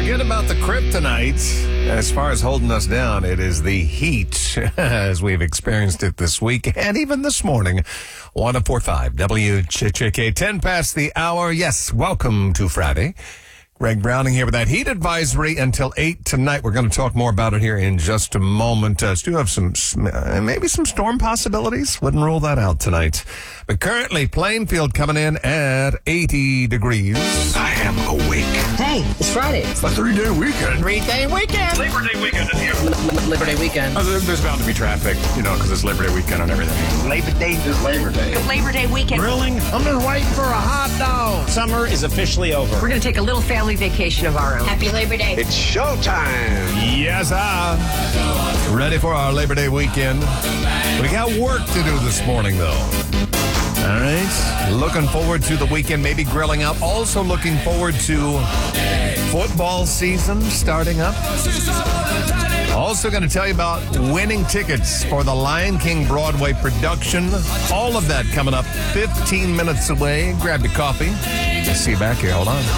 Forget about the kryptonite. As far as holding us down, it is the heat as we've experienced it this week and even this morning. 104.5 WCHK, 10 past the hour. Yes, welcome to Friday. Greg Browning here with that heat advisory until 8 tonight. We're going to talk more about it here in just a moment. Still have some, maybe some storm possibilities. Wouldn't rule that out tonight. But currently, Plainfield coming in at 80 degrees. I am awake. Hey, it's Friday. It's a 3-day weekend. 3-day weekend. Labor Day weekend is here. Labor Day weekend. There's bound to be traffic, because it's Labor Day weekend and everything. Labor Day is Labor Day. Labor Day weekend. Grilling? I'm just waiting for a hot dog. Summer is officially over. We're going to take a little family vacation of our own. Happy Labor Day. It's showtime. Yes, ready for our Labor Day weekend. We got work to do this morning, though. All right. Looking forward to the weekend, maybe grilling out. Also looking forward to football season starting up. Also going to tell you about winning tickets for the Lion King Broadway production. All of that coming up 15 minutes away. Grab your coffee. See you back here. Hold on.